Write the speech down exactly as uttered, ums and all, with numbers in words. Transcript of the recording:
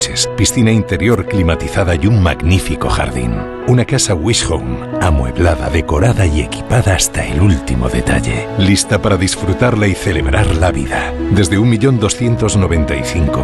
piscina interior climatizada y un magnífico jardín. Una casa Wish Home, amueblada, decorada y equipada hasta el último detalle. Lista para disfrutarla y celebrar la vida. Desde un millón doscientos noventa y cinco